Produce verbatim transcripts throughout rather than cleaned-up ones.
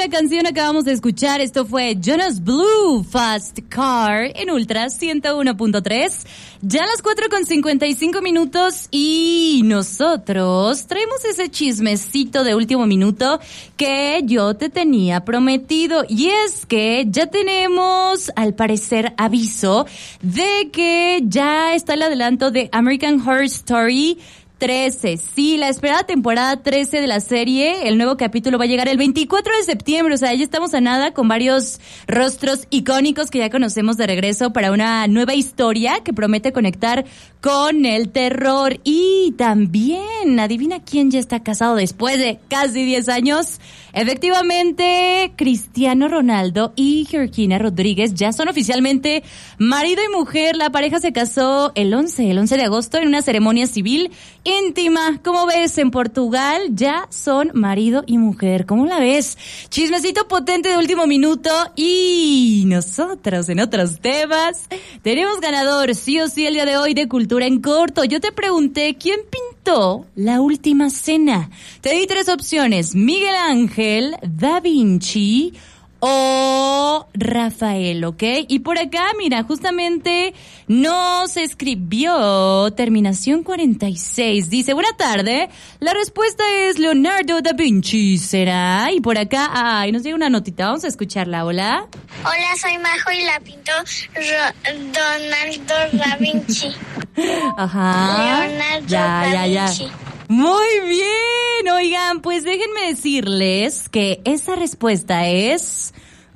buena canción acabamos de escuchar. Esto fue Jonas Blue, Fast Car, en Ultra ciento uno punto tres. Ya a las cuatro con cincuenta y cinco minutos y nosotros traemos ese chismecito de último minuto que yo te tenía prometido. Y es que ya tenemos, al parecer, aviso de que ya está el adelanto de American Horror Story trece. Sí, la esperada temporada trece de la serie. El nuevo capítulo va a llegar el veinticuatro de septiembre. O sea, ya estamos a nada con varios rostros icónicos que ya conocemos de regreso para una nueva historia que promete conectar con el terror. Y también, adivina quién ya está casado después de casi diez años. Efectivamente, Cristiano Ronaldo y Georgina Rodríguez ya son oficialmente marido y mujer. La pareja se casó el once, el once de agosto en una ceremonia civil íntima. ¿Cómo ves? En Portugal ya son marido y mujer. ¿Cómo la ves? Chismecito potente de último minuto. Y nosotros en otros temas tenemos ganador sí o sí el día de hoy de Cultura en Corto. Yo te pregunté quién pintó La Última Cena. Te di tres opciones: Miguel Ángel, Da Vinci o Rafael, ¿ok? Y por acá, mira, justamente nos escribió terminación cuarenta y seis. Dice, buena tarde, la respuesta es Leonardo da Vinci, ¿será? Y por acá, ay, nos llega una notita, vamos a escucharla, hola. Hola, soy Majo y la pintó Ro- Donaldo da Vinci. Ajá. Leonardo ya, da ya, Vinci. Ya. Muy bien, oigan, pues déjenme decirles que esa respuesta es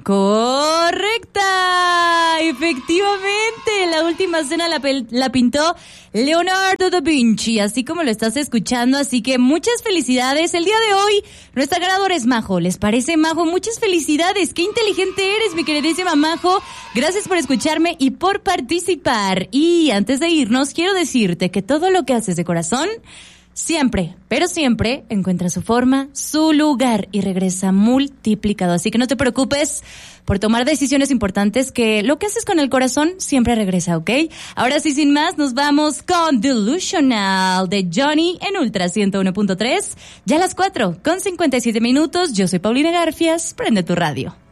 correcta. Efectivamente, La Última Cena la, pel- la pintó Leonardo da Vinci, así como lo estás escuchando, así que muchas felicidades. El día de hoy, nuestra ganadora es Majo. ¿Les parece, Majo? Muchas felicidades. Qué inteligente eres, mi queridísima Majo. Gracias por escucharme y por participar. Y antes de irnos, quiero decirte que todo lo que haces de corazón siempre, pero siempre encuentra su forma, su lugar y regresa multiplicado. Así que no te preocupes por tomar decisiones importantes, que lo que haces con el corazón siempre regresa, ¿ok? Ahora sí, sin más, nos vamos con Delusional de Johnny en Ultra ciento uno punto tres. Ya a las cuatro con cincuenta y siete minutos. Yo soy Paulina Garfias. Prende tu radio.